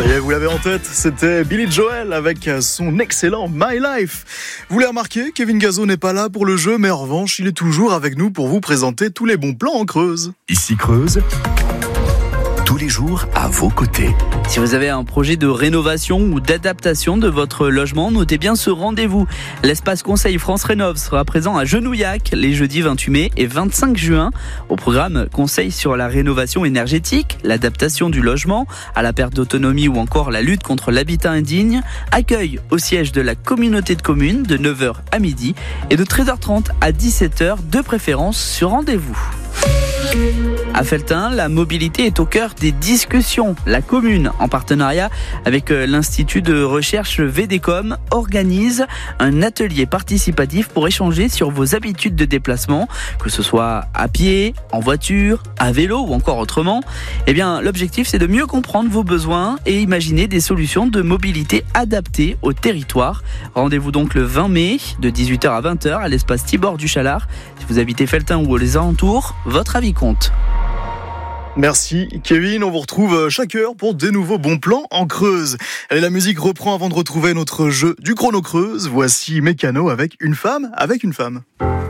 Ça y est, vous l'avez en tête, c'était Billy Joel avec son excellent My Life. Vous l'avez remarqué, Kevin Gazo n'est pas là pour le jeu, mais en revanche, il est toujours avec nous pour vous présenter tous les bons plans en Creuse. Ici Creuse, tous les jours à vos côtés. Si vous avez un projet de rénovation ou d'adaptation de votre logement, notez bien ce rendez-vous. L'espace Conseil France Rénov sera présent à Genouillac les jeudis 28 mai et 25 juin. Au programme, conseils sur la rénovation énergétique, l'adaptation du logement, à la perte d'autonomie ou encore la lutte contre l'habitat indigne. Accueil au siège de la communauté de communes de 9h à midi et de 13h30 à 17h, de préférence sur rendez-vous. À Felletin, la mobilité est au cœur des discussions. La commune, en partenariat avec l'Institut de recherche VDCOM, organise un atelier participatif pour échanger sur vos habitudes de déplacement, que ce soit à pied, en voiture, à vélo ou encore autrement. L'objectif, c'est de mieux comprendre vos besoins et imaginer des solutions de mobilité adaptées au territoire. Rendez-vous donc le 20 mai de 18h à 20h à l'espace Tibor du Chalard. Si vous habitez Felletin ou les alentours, votre avis compte. Merci Kevin, on vous retrouve chaque heure pour des nouveaux bons plans en Creuse. Allez, la musique reprend avant de retrouver notre jeu du chrono Creuse. Voici Mécano avec Une femme avec une femme.